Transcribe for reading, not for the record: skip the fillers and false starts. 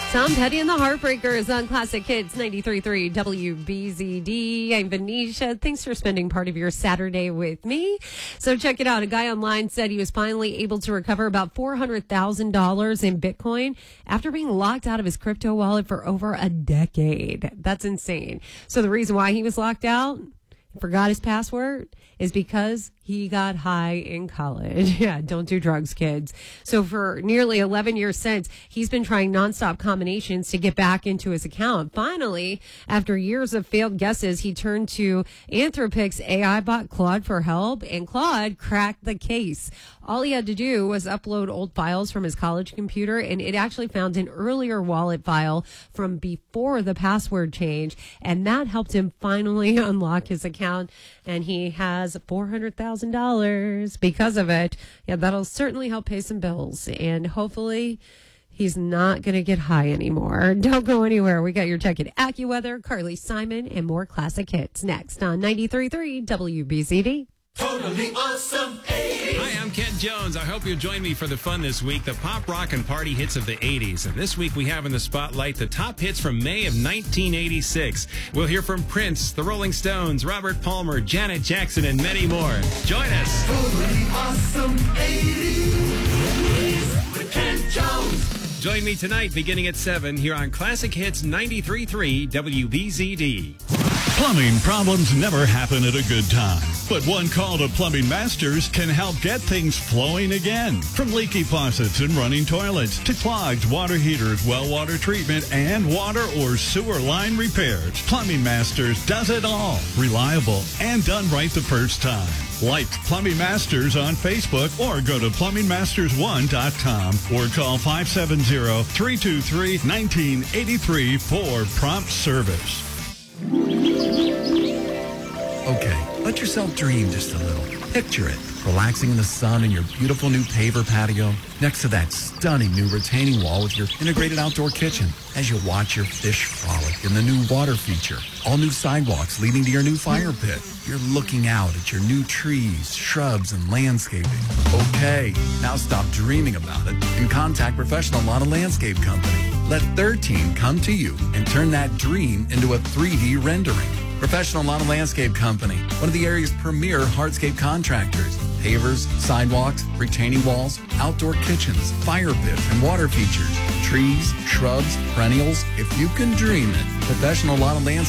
Tom Petty and the Heartbreakers on Classic Hits 93.3 WBZD. I'm Venetia. Thanks for spending part of your Saturday with me. So check it out. A guy online said he was finally able to recover about $400,000 in Bitcoin after being locked out of his crypto wallet for over a decade. That's insane. So the reason why he was locked out, forgot his password, is because he got high in college. Yeah, don't do drugs, kids. So for nearly 11 years since, he's been trying nonstop combinations to get back into his account. Finally, after years of failed guesses, he turned to Anthropic's AI bot Claude for help, and Claude cracked the case. All he had to do was upload old files from his college computer, and it actually found an earlier wallet file from before the password change, and that helped him finally unlock his account, and he has $400,000 because of it. Yeah, that'll certainly help pay some bills, and hopefully he's not going to get high anymore. Don't go anywhere. We got your tech at AccuWeather, Carly Simon, and more classic hits next on 93.3 WBZD. Totally awesome 80s. Hi, I'm Ken Jones. I hope you'll join me for the fun this week, the pop, rock, and party hits of the 80s. And this week we have in the spotlight the top hits from May of 1986. We'll hear from Prince, the Rolling Stones, Robert Palmer, Janet Jackson, and many more. Join us. Totally awesome 80s with Ken Jones. Join me tonight beginning at 7 here on Classic Hits 93.3 WBZD. Plumbing problems never happen at a good time, but one call to Plumbing Masters can help get things flowing again. From leaky faucets and running toilets to clogged water heaters, well water treatment, and water or sewer line repairs, Plumbing Masters does it all. Reliable and done right the first time. Like Plumbing Masters on Facebook or go to plumbingmasters1.com or call 570-323-1983 for prompt service. Okay, let yourself dream just a little. Picture it, relaxing in the sun in your beautiful new paver patio next to that stunning new retaining wall with your integrated outdoor kitchen as you watch your fish frolic in the new water feature. All new sidewalks leading to your new fire pit. You're looking out at your new trees, shrubs, and landscaping. Okay, now stop dreaming about it and contact Professional Lawn and Landscape Company. Let their team come to you and turn that dream into a 3D rendering. Professional Lawn and Landscape Company, one of the area's premier hardscape contractors. Pavers, sidewalks, retaining walls, outdoor kitchens, fire pits, and water features. Trees, shrubs, perennials. If you can dream it, Professional Lawn and Landscape